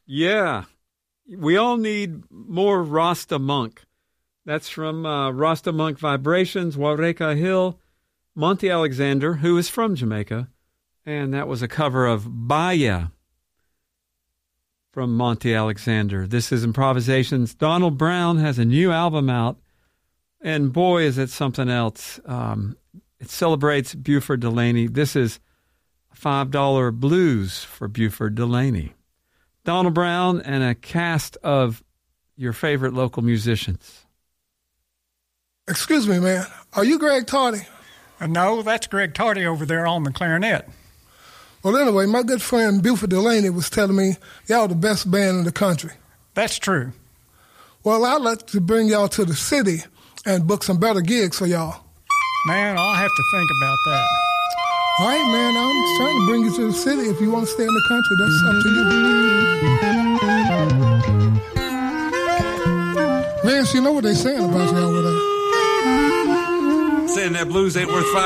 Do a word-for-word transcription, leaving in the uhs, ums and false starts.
Yeah. We all need more Rasta Monk. That's from uh, Rasta Monk Vibrations, Wareka Hill, Monty Alexander, who is from Jamaica. And that was a cover of Baya from Monty Alexander. This is Improvisations. Donald Brown has a new album out. And boy, is it something else. Um, it celebrates Buford Delaney. This is five dollar blues for Buford Delaney. Donald Brown and a cast of your favorite local musicians. Excuse me, man. Are you Greg Tardy? Uh, no, that's Greg Tardy over there on the clarinet. Well, anyway, my good friend Buford Delaney was telling me y'all the best band in the country. That's true. Well, I'd like to bring y'all to the city and book some better gigs for y'all. Man, I'll have to think about that. All right, man, I'm just trying to bring you to the city. If you want to stay in the country, that's up to you. Vance, you know what they're saying about you over there. Saying that blues ain't worth five.